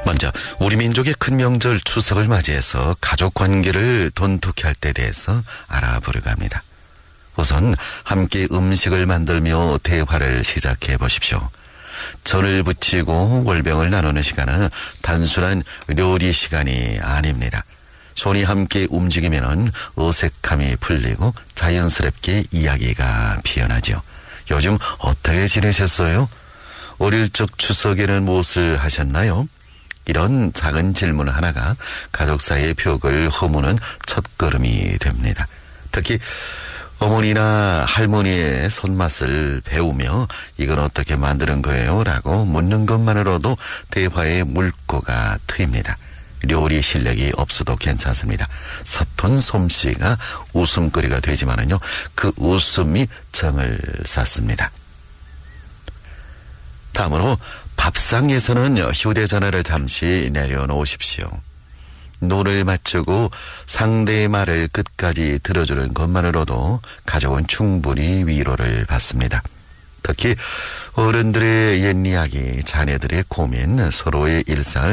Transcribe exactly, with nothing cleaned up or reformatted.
먼저 우리 민족의 큰 명절 추석을 맞이해서 가족 관계를 돈독히 할 때에 대해서 알아보려고 합니다. 우선 함께 음식을 만들며 대화를 시작해 보십시오. 전을 부치고 월병을 나누는 시간은 단순한 요리 시간이 아닙니다. 손이 함께 움직이면 어색함이 풀리고 자연스럽게 이야기가 피어나죠. 요즘 어떻게 지내셨어요? 어릴 적 추석에는 무엇을 하셨나요? 이런 작은 질문 하나가 가족 사이의 벽을 허무는 첫걸음이 됩니다. 특히 어머니나 할머니의 손맛을 배우며 이건 어떻게 만드는 거예요? 라고 묻는 것만으로도 대화의 물꼬가 트입니다. 요리 실력이 없어도 괜찮습니다. 서툰 솜씨가 웃음거리가 되지만은요, 그 웃음이 정을 쌓습니다. 다음으로 밥상에서는 휴대전화를 잠시 내려놓으십시오. 눈을 맞추고 상대의 말을 끝까지 들어주는 것만으로도 가족은 충분히 위로를 받습니다. 특히 어른들의 옛 이야기, 자녀들의 고민, 서로의 일상을